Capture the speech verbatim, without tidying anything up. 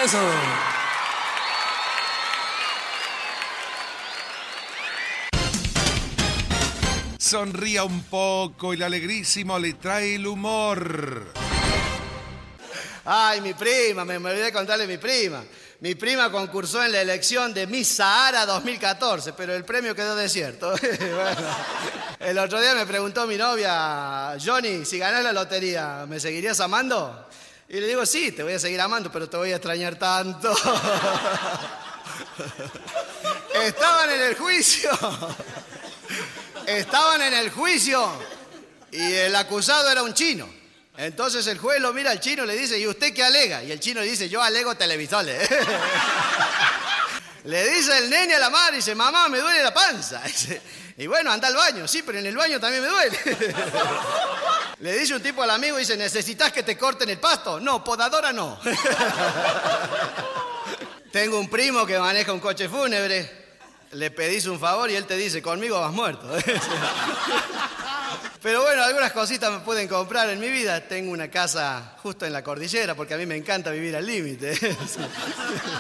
aplauso. Sonría un poco, el alegrísimo le trae el humor. Ay, mi prima, me, me olvidé de contarle mi prima. Mi prima concursó en la elección de Miss Sahara dos mil catorce, pero el premio quedó desierto. Bueno, el otro día me preguntó mi novia, Johnny, si ganás la lotería, ¿me seguirías amando? Y le digo, sí, te voy a seguir amando, pero te voy a extrañar tanto. Estaban en el juicio. Estaban en el juicio y el acusado era un chino. Entonces el juez lo mira al chino y le dice, ¿y usted qué alega? Y el chino le dice, yo alego televisores. Le dice el nene a la madre, dice, mamá, me duele la panza. Y bueno, anda al baño. Sí, pero en el baño también me duele. Le dice un tipo al amigo, dice, ¿necesitas que te corten el pasto? No, podadora no. Tengo un primo que maneja un coche fúnebre. Le pedís un favor y él te dice, conmigo vas muerto. Pero bueno, algunas cositas me pueden comprar en mi vida. Tengo una casa justo en la cordillera porque a mí me encanta vivir al límite.